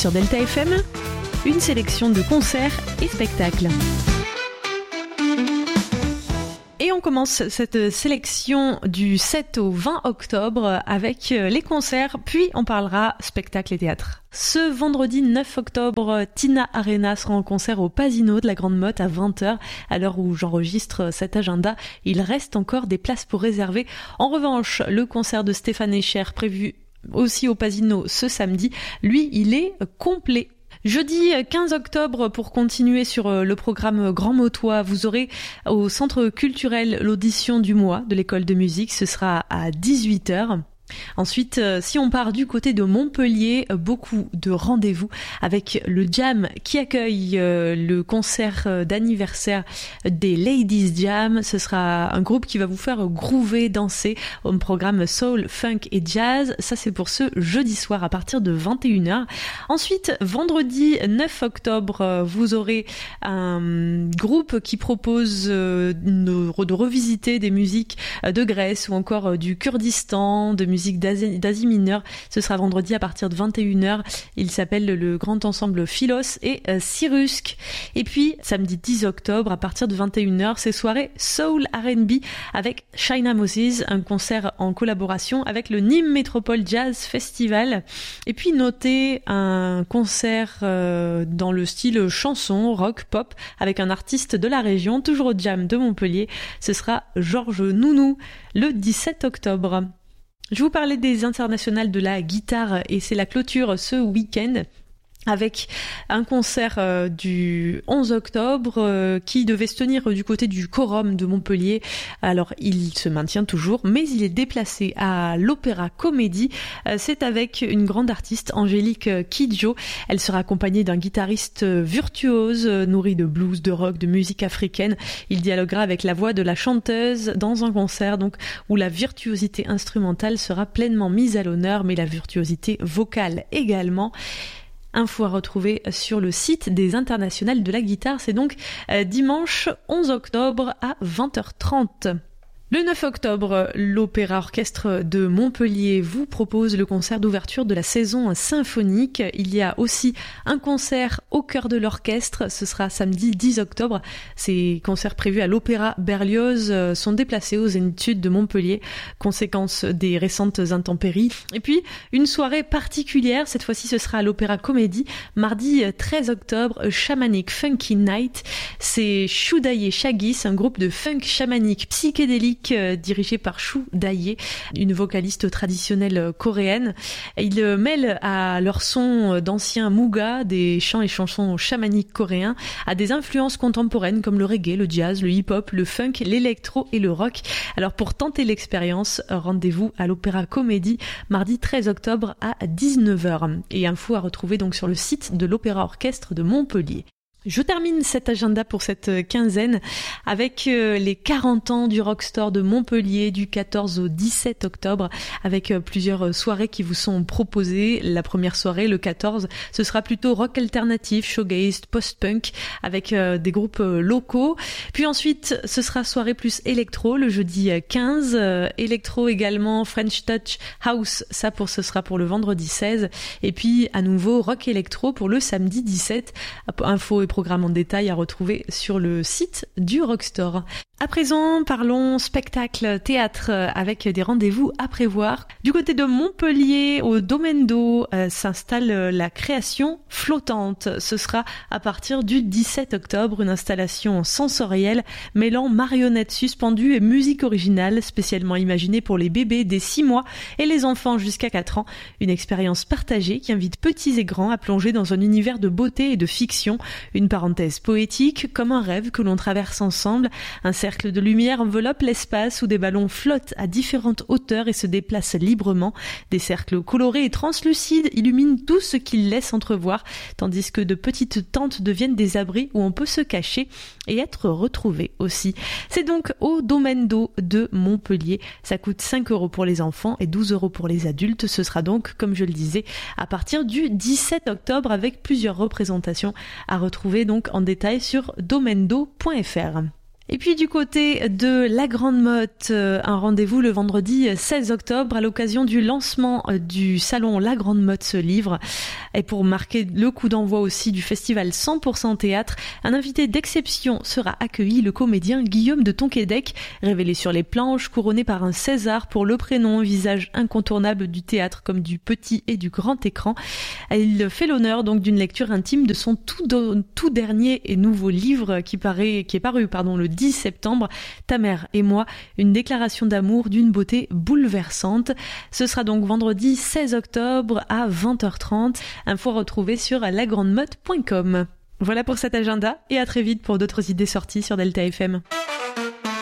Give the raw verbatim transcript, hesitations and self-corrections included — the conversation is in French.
sur Delta F M, une sélection de concerts et spectacles. Et on commence cette sélection du sept au vingt octobre avec les concerts, puis on parlera spectacle et théâtre. Ce vendredi neuf octobre, Tina Arena sera en concert au Pasino de la Grande Motte à vingt heures. À l'heure où j'enregistre cet agenda, il reste encore des places pour réserver. En revanche, le concert de Stéphane Echer prévu aussi au Pasino ce samedi, lui, il est complet. Jeudi quinze octobre, pour continuer sur le programme Grand Motois, vous aurez au Centre culturel l'audition du mois de l'école de musique. Ce sera à dix-huit heures. Ensuite, si on part du côté de Montpellier, beaucoup de rendez-vous avec le Jam qui accueille le concert d'anniversaire des Ladies Jam. Ce sera un groupe qui va vous faire groover, danser au programme soul, funk et jazz. Ça, c'est pour ce jeudi soir à partir de vingt et une heures. Ensuite, vendredi neuf octobre, vous aurez un groupe qui propose de revisiter des musiques de Grèce ou encore du Kurdistan, de musique d'Asie, d'Asie mineure. Ce sera vendredi à partir de vingt et une heures. Il s'appelle le Grand Ensemble Philos et euh, Cyrusk. Et puis, samedi dix octobre, à partir de vingt et une heures, c'est soirée Soul R and B avec China Moses, un concert en collaboration avec le Nîmes Métropole Jazz Festival. Et puis, notez un concert euh, dans le style chanson, rock, pop, avec un artiste de la région, toujours au Jam de Montpellier. Ce sera Georges Nounou, le dix-sept octobre. Je vous parlais des internationales de la guitare et c'est la clôture ce week-end avec un concert euh, du onze octobre euh, qui devait se tenir du côté du Quorum de Montpellier. Alors il se maintient toujours, mais il est déplacé à l'Opéra Comédie. Euh, c'est avec une grande artiste, Angélique Kidjo. Elle sera accompagnée d'un guitariste virtuose, euh, nourri de blues, de rock, de musique africaine. Il dialoguera avec la voix de la chanteuse dans un concert donc où la virtuosité instrumentale sera pleinement mise à l'honneur, mais la virtuosité vocale également. Info à retrouver sur le site des Internationales de la guitare. C'est donc euh, dimanche onze octobre à vingt heures trente. Le neuf octobre, l'Opéra Orchestre de Montpellier vous propose le concert d'ouverture de la saison symphonique. Il y a aussi un concert au cœur de l'orchestre. Ce sera samedi dix octobre. Ces concerts prévus à l'Opéra Berlioz sont déplacés aux Zénith Sud de Montpellier, conséquence des récentes intempéries. Et puis, une soirée particulière. Cette fois-ci, ce sera à l'Opéra Comédie. Mardi treize octobre, Shamanic Funky Night. C'est Shu Daye Shagis, un groupe de funk chamanique psychédélique dirigé par Shu Daye, une vocaliste traditionnelle coréenne. Ils mêlent à leur son d'anciens muga, des chants et chansons chamaniques coréens, à des influences contemporaines comme le reggae, le jazz, le hip-hop, le funk, l'électro et le rock. Alors pour tenter l'expérience, rendez-vous à l'Opéra Comédie mardi treize octobre à dix-neuf heures. Et info à retrouver donc sur le site de l'Opéra Orchestre de Montpellier. Je termine cet agenda pour cette quinzaine avec les quarante ans du Rockstore de Montpellier du quatorze au dix-sept octobre avec plusieurs soirées qui vous sont proposées. La première soirée, le quatorze, ce sera plutôt rock alternatif, shoegaze, post-punk avec des groupes locaux. Puis ensuite, ce sera soirée plus électro le jeudi quinze, électro également, French Touch, House, ça pour ce sera pour le vendredi seize. Et puis à nouveau rock électro pour le samedi dix-sept. Info et programme en détail à retrouver sur le site du Rockstore. À présent, parlons spectacle, théâtre avec des rendez-vous à prévoir. Du côté de Montpellier, au Domaine d'eau, euh, s'installe la création flottante. Ce sera à partir du dix-sept octobre, une installation sensorielle mêlant marionnettes suspendues et musique originale spécialement imaginée pour les bébés dès six mois et les enfants jusqu'à quatre ans. Une expérience partagée qui invite petits et grands à plonger dans un univers de beauté et de fiction. Une parenthèse poétique comme un rêve que l'on traverse ensemble. Un cercle de lumière enveloppe l'espace où des ballons flottent à différentes hauteurs et se déplacent librement. Des cercles colorés et translucides illuminent tout ce qu'ils laissent entrevoir, tandis que de petites tentes deviennent des abris où on peut se cacher et être retrouvé aussi. C'est donc au Domaine d'eau de Montpellier. Ça coûte cinq euros pour les enfants et douze euros pour les adultes. Ce sera donc, comme je le disais, à partir du dix-sept octobre avec plusieurs représentations à retrouver donc en détail sur domaine d'eau point f r. Et puis du côté de La Grande Motte, un rendez-vous le vendredi seize octobre à l'occasion du lancement du salon La Grande Motte se livre. Et pour marquer le coup d'envoi aussi du festival cent pour cent théâtre, un invité d'exception sera accueilli, le comédien Guillaume de Tonquédec, révélé sur les planches, couronné par un César pour le prénom, visage incontournable du théâtre comme du petit et du grand écran. Il fait l'honneur donc d'une lecture intime de son tout, do- tout dernier et nouveau livre qui, paraît, qui est paru pardon, le dix septembre, Ta mère et moi, une déclaration d'amour d'une beauté bouleversante. Ce sera donc vendredi seize octobre à vingt heures trente. Info retrouvée sur la grande motte point com. Voilà pour cet agenda et à très vite pour d'autres idées sorties sur Delta F M.